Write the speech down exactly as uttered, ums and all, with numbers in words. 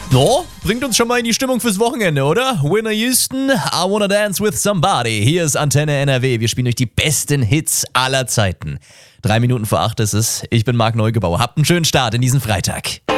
So, bringt uns schon mal in die Stimmung fürs Wochenende, oder? Winner Houston, I Wanna Dance With Somebody. Hier ist Antenne N R W. Wir spielen euch die besten Hits aller Zeiten. Drei Minuten vor acht ist es. Ich bin Marc Neugebauer. Habt einen schönen Start in diesen Freitag.